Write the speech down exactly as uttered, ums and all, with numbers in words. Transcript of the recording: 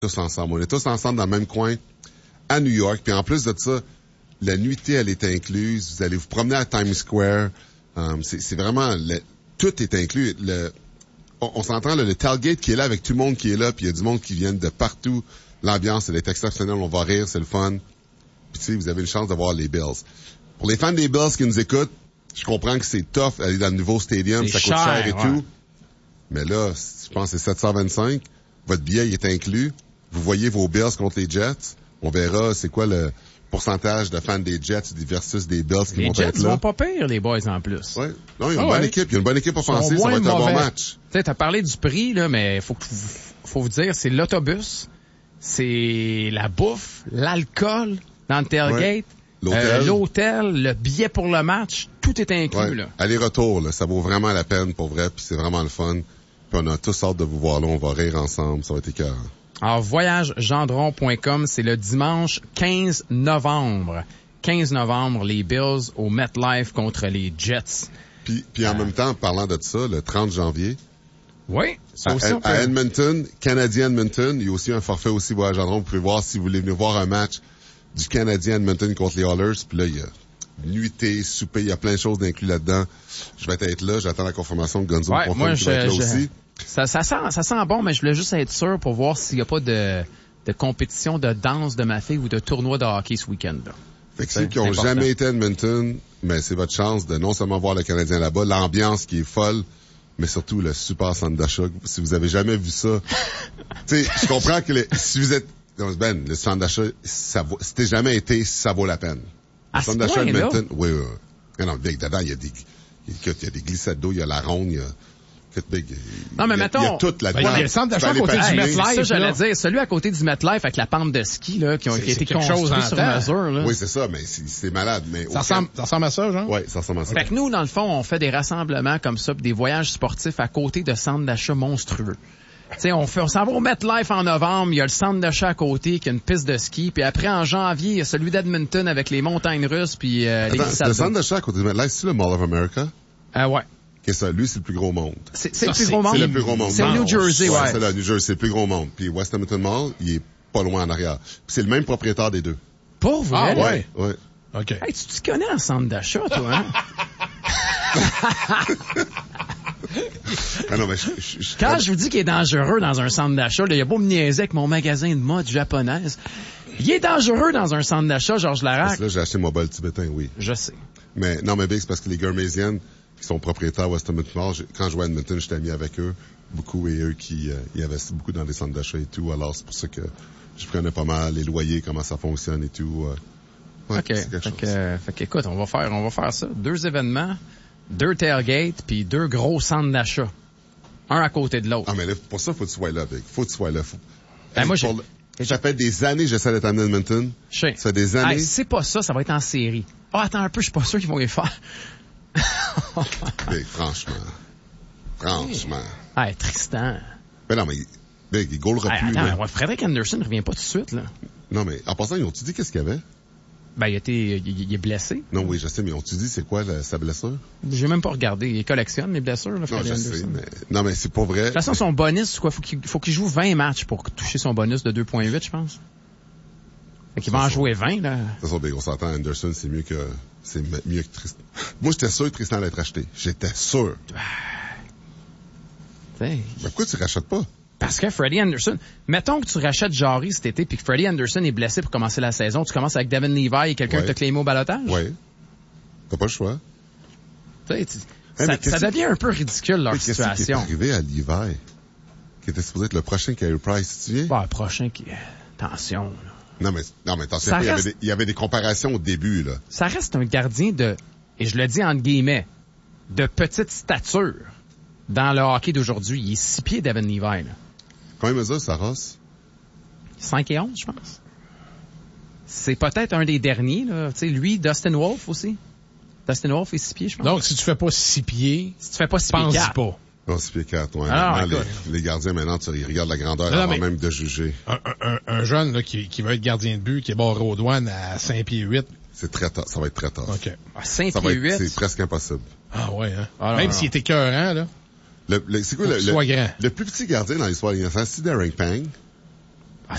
tous ensemble. On est tous ensemble dans le même coin à New York. Puis en plus de ça, la nuitée, elle est incluse. Vous allez vous promener à Times Square. Um, c'est, c'est vraiment... Le, tout est inclus. Le, on, on s'entend, là, le tailgate qui est là avec tout le monde qui est là, puis il y a du monde qui vient de partout. L'ambiance, elle est exceptionnelle. On va rire, c'est le fun. Puis tu sais, vous avez une chance de voir les Bills. Pour les fans des Bills qui nous écoutent, je comprends que c'est tough d'aller dans le nouveau stadium, c'est ça coûte cher, cher et ouais. tout. Mais là, je pense que c'est sept cent vingt-cinq. Votre billet il est inclus. Vous voyez vos Bills contre les Jets. On verra c'est quoi le pourcentage de fans des Jets versus des Bills qui les vont Jets être là. vont pas pire, les boys, en plus. Ouais. Non, il y a une Ah bonne ouais. équipe. Il y a une bonne équipe offensive. Ça va être mauvais. un bon match. Tu sais, t'as parlé du prix, là, mais faut que, faut vous dire, c'est l'autobus, c'est la bouffe, l'alcool dans le tailgate, Ouais. L'hôtel. Euh, l'hôtel, le billet pour le match, tout est inclus, Ouais. là. Aller-retour, là, ça vaut vraiment la peine pour vrai, puis c'est vraiment le fun. Puis on a tous hâte de vous voir là, on va rire ensemble, ça va être écœurant. Alors, voyage gendron point com, c'est le dimanche quinze novembre. quinze novembre, les Bills au MetLife contre les Jets. Puis, puis en Euh. même temps, parlant de ça, le trente janvier, Oui, ça à, aussi, on peut... à Edmonton, Canadien Edmonton, il y a aussi un forfait aussi voyage gendron. Vous pouvez voir si vous voulez venir voir un match du Canadien Edmonton contre les Oilers. Puis là, il y a nuitée, souper, il y a plein de choses d'inclus là-dedans. Je vais être là, j'attends la confirmation de Gonzo Ouais, pour moi, qui va être là je- aussi. Ça, ça sent, ça sent bon, mais je voulais juste être sûr pour voir s'il n'y a pas de, de compétition de danse de ma fille ou de tournoi de hockey ce week-end, là. Fait que C'est ceux qui ont important. jamais été à Edmonton, mais c'est votre chance de non seulement voir le Canadien là-bas, l'ambiance qui est folle, mais surtout le super centre d'achat. Si vous avez jamais vu ça, tu sais, je comprends que les, si vous êtes, non, Ben, le centre d'achat, ça vaut, si t'es jamais été, ça vaut la peine. Le À centre ce d'achat point-là? Edmonton, oui, oui, oui. Non, non, Big, dedans, il y a des, écoute, il y a des glissades d'eau, il y a la ronde, il y a, écoute, Big, Non, mais il y a, mettons- il y a tout là-dedans. Ben, il y a le centre d'achat à Tu peux côté aller du patiner. MetLife. Ça, j'allais là. dire, celui à côté du MetLife avec la pente de ski, là, qui, ont, C'est- qui a été c'est quelque chose construit en sur temps. mesure, là. Oui, c'est ça, mais c'est, c'est malade, mais Ça ressemble, ça ressemble à ça, genre? Ouais, ça ressemble à ça. Fait que nous, dans le fond, on fait des rassemblements comme ça, pis des voyages sportifs à côté de centres d'achat monstrueux. Tu sais, on fait, on s'en va au MetLife en novembre, il y a le centre d'achat à côté qui a une piste de ski, puis après en janvier, il y a celui d'Edmonton avec les montagnes russes puis euh, les Attends, glissades le d'eau. centre d'achat à côté de MetLife, c'est le Mall of America? Euh, ouais. Qu'est-ce que ça? Lui, c'est le plus gros monde. C'est, c'est Ça, le plus c'est- gros monde. C'est le plus gros monde. C'est le New Jersey, ouais. C'est le New Jersey, c'est le plus gros monde. Puis West Edmonton Mall, il est pas loin en arrière. Puis c'est le même propriétaire des deux. Pour vrai? Ah, ouais. Ouais. OK. Hey, tu te connais en centre d'achat, toi, hein? Ah non, mais je, je, je- Quand je vous dis qu'il est dangereux dans un centre d'achat, là, il y a beau me niaiser avec mon magasin de mode japonaise. Il est dangereux dans un centre d'achat, Georges parce Larac. que là, j'ai acheté mon bol tibétain, oui. Je sais. Mais, non, mais Big, c'est parce que les Gourmesiennes, qui sont propriétaires West Edmonton Mall, j'ai- quand je jouais à Edmonton, j'étais ami avec eux, beaucoup, et eux qui, euh, ils investissent beaucoup dans les centres d'achat et tout. Alors, c'est pour ça que je prenais pas mal les loyers, comment ça fonctionne et tout. euh. Ouais, OK. c'est quelque Fait chose. que, euh, fait que, écoute, on va faire, on va faire ça. Deux événements, deux tailgates, puis deux gros centres d'achat. Un à côté de l'autre. Ah, mais là, pour ça, faut que tu sois là, Big. Faut que tu sois là. Faut... Ben, moi, Pour j'ai- le- Ça fait des années que j'essaie d'être à Edmonton. Je sais. Ça fait des années. Hey, c'est pas ça, ça va être en série. Ah, attends un peu, je suis pas sûr qu'ils vont les faire. Big, franchement. Franchement. Hey, Tristan. Mais non, mais Big, il goalera Hey, plus. attends, là. ouais, Frédéric Anderson ne revient pas tout de suite, là. Non, mais en passant, ils ont-tu dit qu'est-ce qu'il y avait? Ben, il a été, il, il est blessé. Non, oui, je sais, mais ont-tu dit c'est quoi la- sa blessure? J'ai même pas regardé. Il collectionne les blessures, là, Non, Frédéric je sais, Anderson. mais... Non, mais c'est pas vrai. De toute façon, son bonus, c'est quoi? Faut qu'il, faut qu'il joue vingt matchs pour toucher son bonus de deux virgule huit, je pense. Fait qu'il va en C'est ça. jouer vingt, là. De toute façon, Big, on s'entend, Anderson, c'est mieux que... C'est m- mieux que Tristan. Moi, j'étais sûr que Tristan allait être acheté. J'étais sûr. T'sais, Mais pourquoi tu rachètes pas? parce que Freddie Anderson, mettons que tu rachètes Jarry cet été puis que Freddie Anderson est blessé pour commencer la saison, tu commences avec Devin Levi et quelqu'un Ouais. qui t'a claimé au balotage? Ouais. T'as pas le choix. T'sais, tu- Hey, ça, mais qu'est-ce ça devient un peu ridicule, leur Mais qu'est-ce qui est situation. arrivé à l'hiver? Qui était supposé être le prochain Carey Price, tu te souviens? Bah, prochain qui... Attention, là. Non, mais, non, mais attention, Ça il y, avait reste- des, il y avait des comparations au début, là. Ça reste un gardien de, et je le dis entre guillemets, de petite stature dans le hockey d'aujourd'hui. Il est six pieds, Devin Levi, là. Combien mesure, Saros? cinq et onze, je pense. C'est peut-être un des derniers, là. Tu sais, lui, Dustin Wolf aussi. Dustin Wolf est six pieds, je pense. Donc, si tu fais pas six pieds, si tu fais pas six pieds pense quatre. pas. Non, six pieds quatre, ouais. Alors, Maintenant, écoute. les, les gardiens, maintenant, tu ils regardent la grandeur Non, avant mais- même de juger. Un, un, un jeune là, qui, qui va être gardien de but, qui est barré aux douanes à cinq pieds huit. C'est très tard. Ça va être très tard. OK. À cinq Ça va pieds être, huit. c'est presque impossible. Ah ouais, hein? Ah, non, Même non. s'il est écœurant, là. Le, le, c'est quoi Faut le, qu'il soit le, grand. le plus petit gardien dans l'histoire de l'I N F L, c'est Darren Pang.